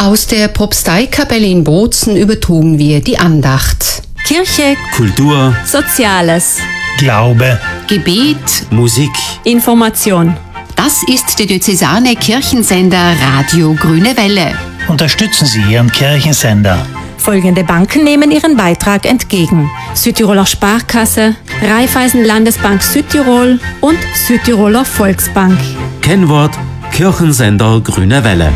Aus der Propsteikapelle in Bozen übertrugen wir die Andacht. Kirche, Kultur, Soziales, Glaube, Gebet, Musik. Information. das ist der diözesane Kirchensender Radio Grüne Welle. unterstützen Sie Ihren Kirchensender. Folgende Banken nehmen ihren Beitrag entgegen: Südtiroler Sparkasse, Raiffeisen Landesbank Südtirol und Südtiroler Volksbank. Kennwort: Kirchensender Grüne Welle.